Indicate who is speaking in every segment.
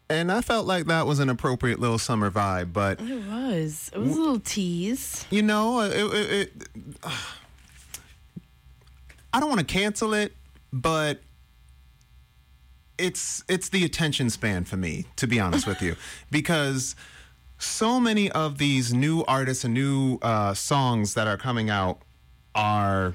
Speaker 1: And I felt like that was an appropriate little summer vibe, but
Speaker 2: It was. It was a little tease.
Speaker 1: you know, I don't want to cancel it, but it's the attention span for me, to be honest with you, because so many of these new artists and new songs that are coming out are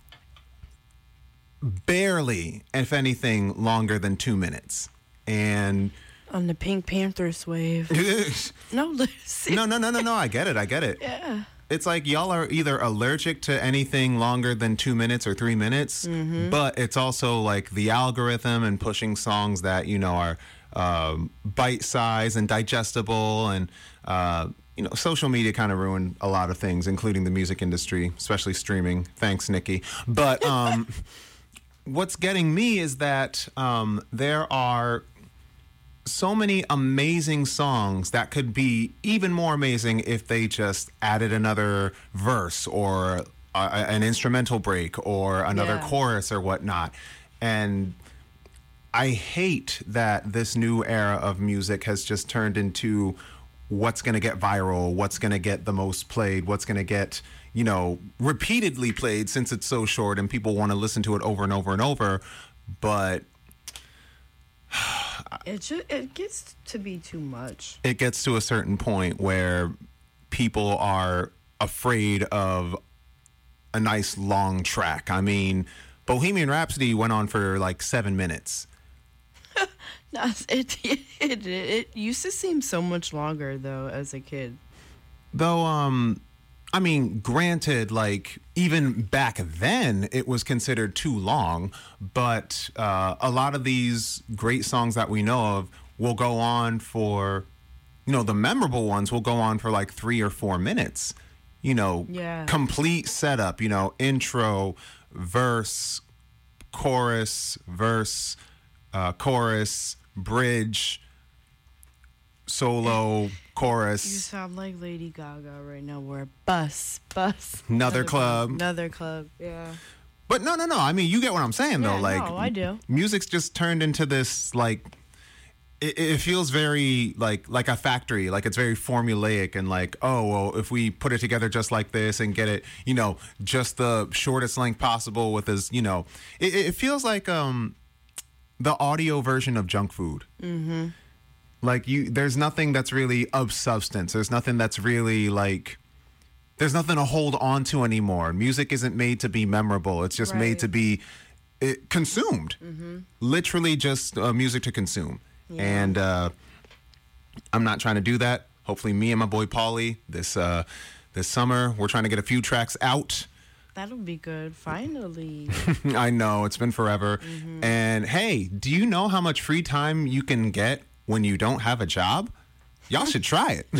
Speaker 1: barely, if anything, longer than 2 minutes. And
Speaker 2: On the Pink Panthers wave. No, Lucy.
Speaker 1: no, I get it.
Speaker 2: Yeah.
Speaker 1: It's like y'all are either allergic to anything longer than 2 minutes or 3 minutes, but it's also like the algorithm and pushing songs that, you know, are bite-sized and digestible. And, you know, social media kind of ruined a lot of things, including the music industry, especially streaming. Thanks, Nikki. But what's getting me is that there are so many amazing songs that could be even more amazing if they just added another verse or an instrumental break or another chorus or whatnot. And I hate that this new era of music has just turned into what's going to get viral, what's going to get the most played, what's going to get, you know, repeatedly played since it's so short and people want to listen to it over and over and over. But
Speaker 2: it gets to be too much.
Speaker 1: it gets to a certain point where people are afraid of a nice long track. I mean, Bohemian Rhapsody went on for like 7 minutes.
Speaker 2: No, it used to seem so much longer though as a kid.
Speaker 1: Though, I mean, granted, like, even back then, it was considered too long, but a lot of these great songs that we know of will go on for, you know, the memorable ones will go on for like 3 or 4 minutes. You know, complete setup, you know, intro, verse, chorus, verse, chorus, bridge, solo, chorus.
Speaker 2: You sound like Lady Gaga right now. We're bus.
Speaker 1: Another club.
Speaker 2: Yeah.
Speaker 1: But no. I mean, you get what I'm saying, though.
Speaker 2: Yeah,
Speaker 1: Like,
Speaker 2: no, I do.
Speaker 1: Music's just turned into this, like, it feels very like a factory. Like, it's very formulaic and like, oh, well, if we put it together just like this and get it, you know, just the shortest length possible with this, you know, it feels like the audio version of junk food. Mm-hmm. Like, there's nothing that's really of substance. There's nothing that's really like, there's nothing to hold on to anymore. Music isn't made to be memorable. It's just made to be consumed. Mm-hmm. Literally just music to consume. Yeah. And I'm not trying to do that. Hopefully me and my boy Paulie this summer, we're trying to get a few tracks out.
Speaker 2: That'll be good. Finally.
Speaker 1: I know, it's been forever. Mm-hmm. And hey, do you know how much free time you can get when you don't have a job? Y'all should try it.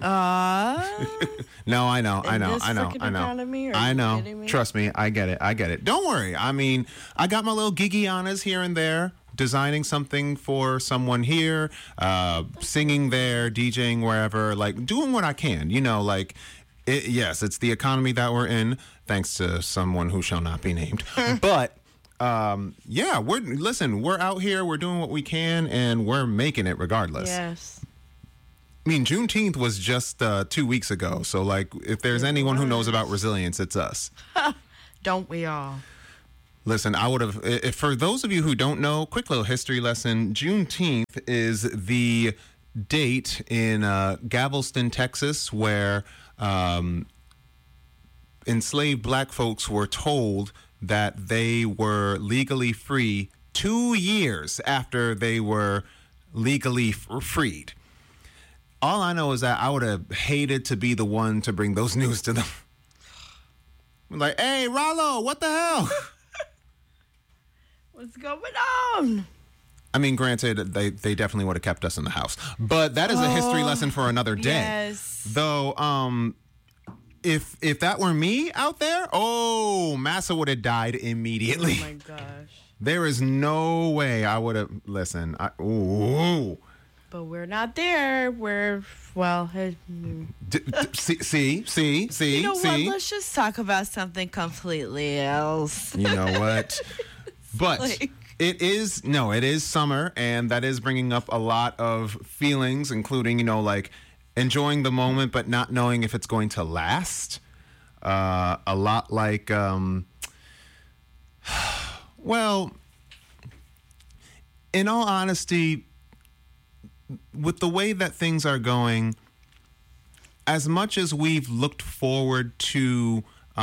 Speaker 1: No, I know.
Speaker 2: Economy,
Speaker 1: I know. Trust me, I get it. Don't worry. I mean, I got my little gigianas here and there, designing something for someone here, singing there, DJing wherever, like doing what I can, you know, like, yes, it's the economy that we're in, thanks to someone who shall not be named. But yeah, we're out here, we're doing what we can, and we're making it regardless.
Speaker 2: Yes.
Speaker 1: I mean, Juneteenth was just 2 weeks ago, so like, if there's anyone who knows about resilience, it's us.
Speaker 2: Don't we all?
Speaker 1: Listen, I would have, if for those of you who don't know, quick little history lesson, Juneteenth is the date in Galveston, Texas, where enslaved black folks were told that they were legally free 2 years after they were legally freed. All I know is that I would have hated to be the one to bring those news to them. Like, hey, Rollo, what the hell?
Speaker 2: What's going on?
Speaker 1: I mean, granted, they definitely would have kept us in the house. But that is a history lesson for another day.
Speaker 2: Yes.
Speaker 1: Though, if that were me out there, Massa would have died immediately.
Speaker 2: Oh, my gosh.
Speaker 1: There is no way I would have... Listen,
Speaker 2: But we're not there.
Speaker 1: See?
Speaker 2: You know what? Let's just talk about something completely else.
Speaker 1: You know what? But It is, no, it is summer, and that is bringing up a lot of feelings, including, like enjoying the moment, but not knowing if it's going to last. A lot like, well, in all honesty, with the way that things are going, as much as we've looked forward to,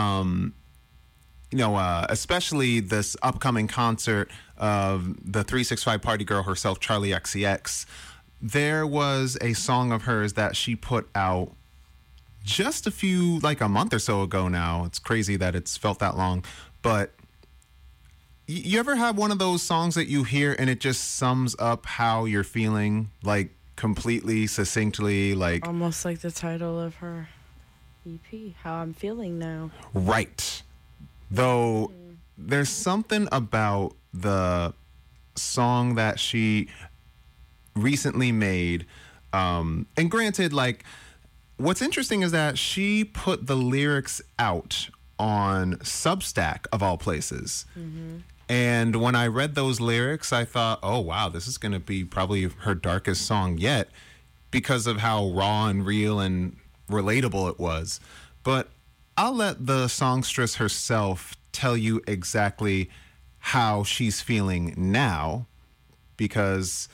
Speaker 1: especially this upcoming concert of the 365 Party Girl herself, Charlie XCX, there was a song of hers that she put out just a month or so ago now. It's crazy that it's felt that long. But you ever have one of those songs that you hear and it just sums up how you're feeling, like completely, succinctly, like...
Speaker 2: Almost like the title of her EP, How I'm Feeling Now.
Speaker 1: Right. Though there's something about the song that she recently made, and granted, like, what's interesting is that she put the lyrics out on Substack, of all places. Mm-hmm. And when I read those lyrics, I thought, oh, wow, this is going to be probably her darkest song yet because of how raw and real and relatable it was. But I'll let the songstress herself tell you exactly how she's feeling now, because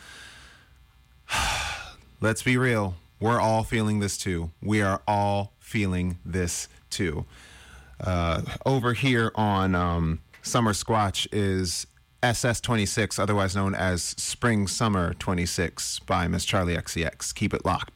Speaker 1: let's be real, we're all feeling this too. We are all feeling this too. Over here on Summer Squatch is SS26, otherwise known as Spring Summer 26 by Miss Charlie XCX. Keep it locked.